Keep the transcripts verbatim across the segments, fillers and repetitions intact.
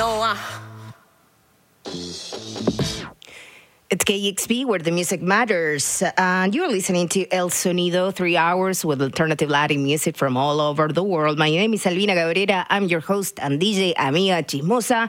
Noah. It's K E X P, where the music matters. And you're listening to El Sonido, three hours with alternative Latin music from all over the world. My name is Albina Cabrera. I'm your host and D J, amiga chismosa.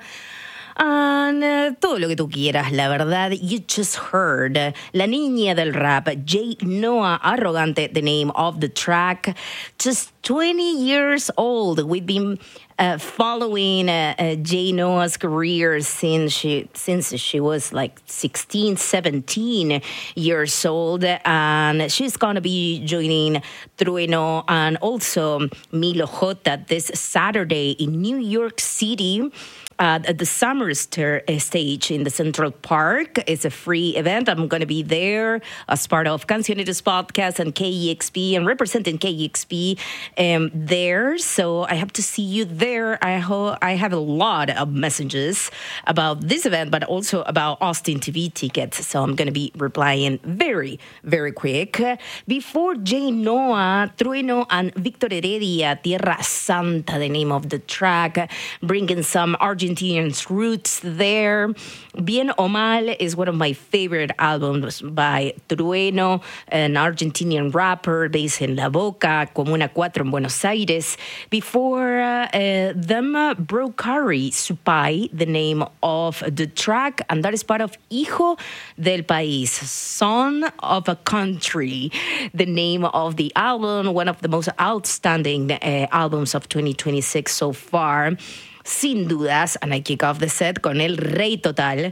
And uh, todo lo que tú quieras, la verdad. You just heard uh, La Niña del Rap, J. Noah Arrogante, the name of the track. Just twenty years old. We've been uh, following uh, uh, J. Noah's career since she since she was like sixteen, seventeen years old. And she's going to be joining Trueno and also Milo J this Saturday in New York City. Uh, at the Summer Stir stage in the Central Park. It's a free event. I'm going to be there as part of Cancioneros Podcast and K E X P and representing K E X P um, there. So I have to see you there. I hope I have a lot of messages about this event, but also about Austin T V tickets. So I'm going to be replying very, very quick. Before J. Noah, Trueno and Victor Heredia, Tierra Santa, the name of the track, bringing some Argentine Argentinian roots there. Bien o Mal is one of my favorite albums by Trueno, an Argentinian rapper based in La Boca, Comuna cuatro in Buenos Aires. Before uh, uh, them, uh, Brocari Supai, the name of the track, and that is part of Hijo del País, Son of a Country, the name of the album, one of the most outstanding uh, albums of twenty twenty-six so far. Sin dudas, and I kick off the set con el rey total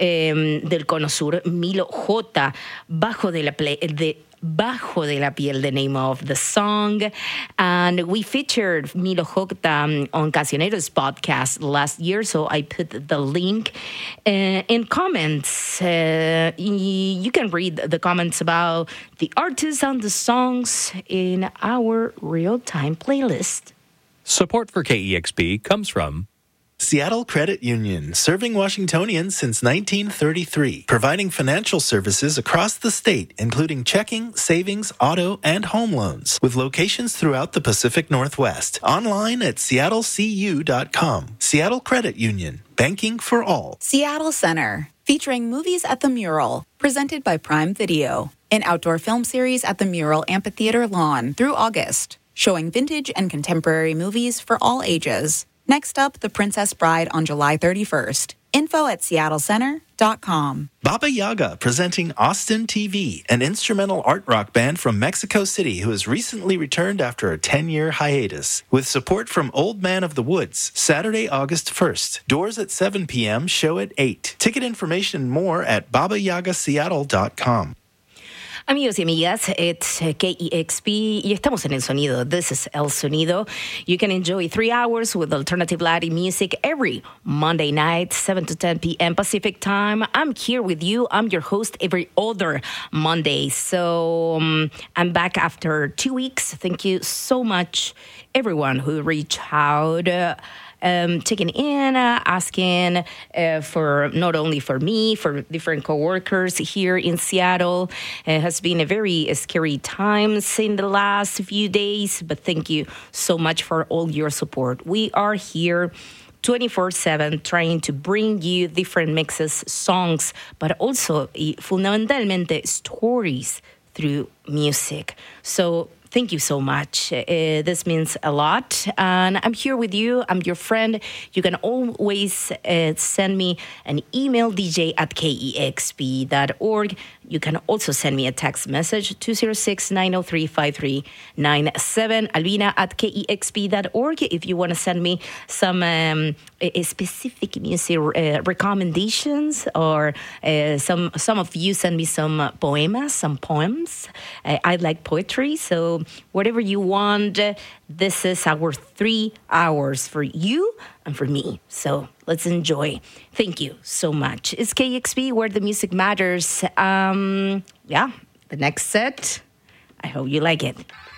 eh, del Cono Sur, Milo J, Bajo de la, play, de, Bajo de la Piel, the name of the song. And we featured Milo J on Cancioneros podcast last year, so I put the link uh, in comments. Uh, you can read the comments about the artists and the songs in our real-time playlist. Support for K E X P comes from Seattle Credit Union, serving Washingtonians since nineteen thirty-three, providing financial services across the state, including checking, savings, auto, and home loans, with locations throughout the Pacific Northwest. Online at seattle c u dot com. Seattle Credit Union, banking for all. Seattle Center, featuring Movies at the Mural, presented by Prime Video, an outdoor film series at the Mural Amphitheater Lawn through August, showing vintage and contemporary movies for all ages. Next up, The Princess Bride on July thirty-first. Info at seattle center dot com. Baba Yaga presenting Austin T V, an instrumental art rock band from Mexico City who has recently returned after a ten-year hiatus. With support from Old Man of the Woods, Saturday, August first. Doors at seven p.m., show at eight. Ticket information and more at baba yaga seattle dot com. Amigos y amigas, it's K E X P y estamos en El Sonido. This is El Sonido. You can enjoy three hours with alternative Latin music every Monday night, seven to ten p.m. Pacific time. I'm here with you. I'm your host every other Monday. So um, I'm back after two weeks. Thank you so much, everyone who reached out. Uh, Um, checking in, uh, asking uh, for not only for me, for different coworkers here in Seattle. It has been a very scary times in the last few days, but thank you so much for all your support. We are here twenty-four seven trying to bring you different mixes, songs, but also fundamentalmente stories through music. So thank you so much. Uh, this means a lot. And I'm here with you. I'm your friend. You can always uh, send me an email, d j at k e x p dot org. You can also send me a text message, two zero six, nine zero three, five three nine seven, albina at k e x p dot org. If you want to send me some um, a, a specific music uh, recommendations, or uh, some some of you send me some uh, poemas, some poems. Uh, I like poetry, so whatever you want, uh, this is our three hours for you and for me. So let's enjoy. Thank you so much. It's K X P, where the music matters. Um, yeah, the next set, I hope you like it.